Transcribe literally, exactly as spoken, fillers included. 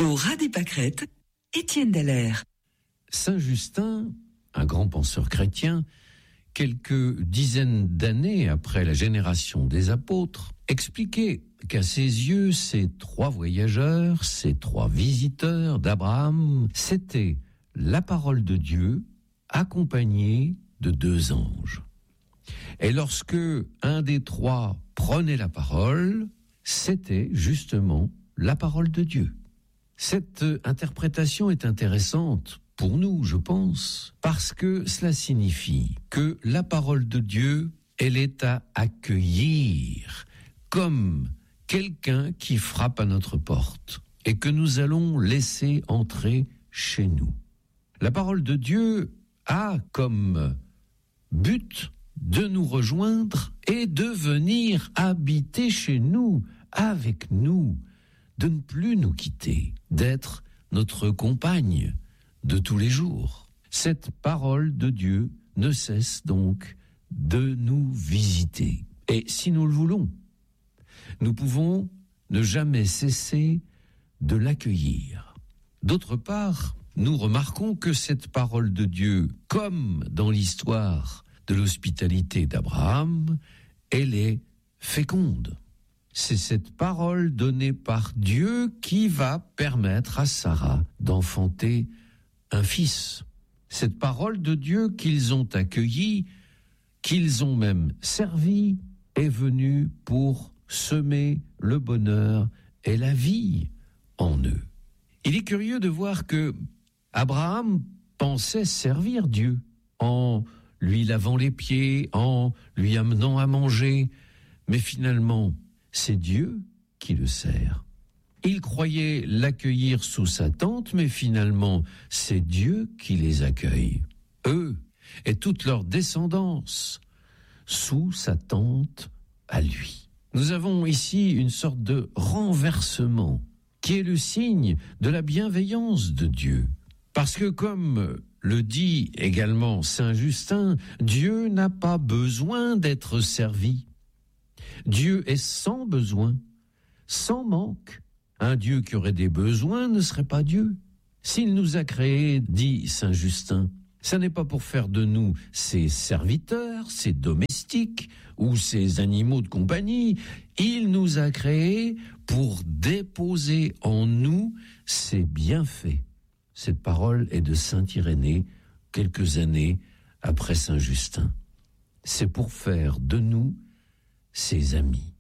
Au ras des pâquerettes, Étienne Dallaire. Saint Justin, un grand penseur chrétien, quelques dizaines d'années après la génération des apôtres, expliquait qu'à ses yeux, ces trois voyageurs, ces trois visiteurs d'Abraham, c'était la parole de Dieu accompagnée de deux anges. Et lorsque un des trois prenait la parole, c'était justement la parole de Dieu. Cette interprétation est intéressante pour nous, je pense, parce que cela signifie que la parole de Dieu, elle est à accueillir comme quelqu'un qui frappe à notre porte et que nous allons laisser entrer chez nous. La parole de Dieu a comme but de nous rejoindre et de venir habiter chez nous, avec nous, de ne plus nous quitter, d'être notre compagne de tous les jours. Cette parole de Dieu ne cesse donc de nous visiter. Et si nous le voulons, nous pouvons ne jamais cesser de l'accueillir. D'autre part, nous remarquons que cette parole de Dieu, comme dans l'histoire de l'hospitalité d'Abraham, elle est féconde. C'est cette parole donnée par Dieu qui va permettre à Sarah d'enfanter un fils. Cette parole de Dieu qu'ils ont accueillie, qu'ils ont même servi, est venue pour semer le bonheur et la vie en eux. Il est curieux de voir que Abraham pensait servir Dieu en lui lavant les pieds, en lui amenant à manger, mais finalement, c'est Dieu qui le sert. Il croyait l'accueillir sous sa tente, mais finalement, c'est Dieu qui les accueille. Eux et toute leur descendance sous sa tente à lui. Nous avons ici une sorte de renversement qui est le signe de la bienveillance de Dieu. Parce que comme le dit également Saint Justin, Dieu n'a pas besoin d'être servi. Dieu est sans besoin, sans manque. Un Dieu qui aurait des besoins ne serait pas Dieu. S'il nous a créés, dit Saint Justin, ça n'est pas pour faire de nous ses serviteurs, ses domestiques ou ses animaux de compagnie. Il nous a créés pour déposer en nous ses bienfaits. Cette parole est de Saint Irénée, quelques années après Saint Justin. C'est pour faire de nous ses amis.